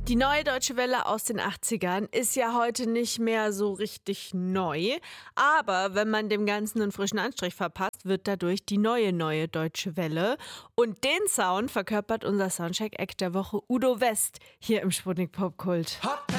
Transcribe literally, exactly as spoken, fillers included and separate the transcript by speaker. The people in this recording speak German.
Speaker 1: Die neue Deutsche Welle aus den achtzigern ist ja heute nicht mehr so richtig neu. Aber wenn man dem Ganzen einen frischen Anstrich verpasst, wird dadurch die neue, neue Deutsche Welle. Und den Sound verkörpert unser Soundcheck-Act der Woche Udo West hier im Sputnik Popkult.